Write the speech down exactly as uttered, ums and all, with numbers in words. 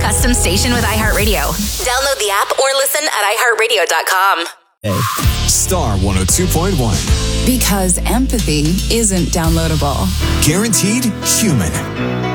custom station with iHeartRadio. Download the app or listen at i heart radio dot com. Star one oh two point one. Because empathy isn't downloadable. Guaranteed human.